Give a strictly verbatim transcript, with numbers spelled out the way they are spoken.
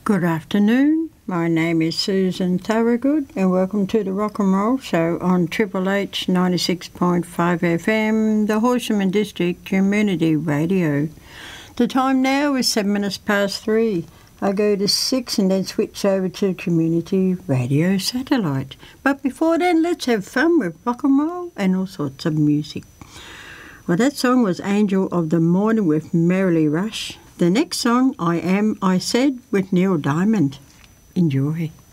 Good afternoon. My name is Susan Thorogood and welcome to the Rock and Roll Show on Triple H ninety-six point five F M, the Horsham District Community Radio. The time now is seven minutes past three. I go to six and then switch over to Community Radio Satellite. But before then, let's have fun with rock and roll and all sorts of music. Well, that song was Angel of the Morning with Merrily Rush. The next song, I Am, I Said, with Neil Diamond. Enjoy.